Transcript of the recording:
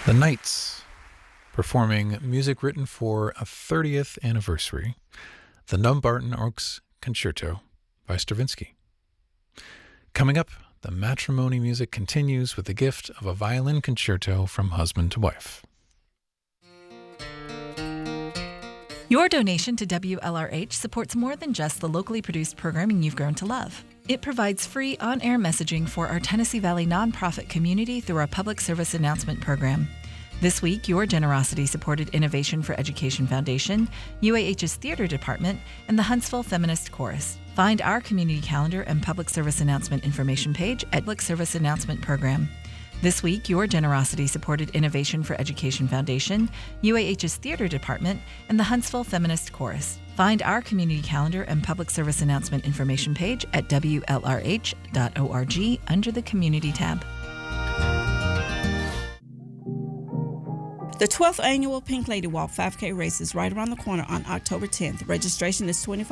The Knights, performing music written for a 30th anniversary, the Dumbarton Oaks Concerto by Stravinsky. Coming up, the matrimony music continues with the gift of a violin concerto from husband to wife. Your donation to WLRH supports more than just the locally produced programming you've grown to love. It provides free on-air messaging for our Tennessee Valley nonprofit community through our public service announcement program. This week, your generosity supported Innovation for Education Foundation, UAH's Theater Department, and the Huntsville Feminist Chorus. Find our community calendar and public service announcement information page at Public Service Announcement Program. This week, your generosity supported Innovation for Education Foundation, UAH's Theater Department, and the Huntsville Feminist Chorus. Find our community calendar and public service announcement information page at WLRH.org under the Community tab. The 12th annual Pink Lady Walk 5K race is right around the corner on October 10th. Registration is $25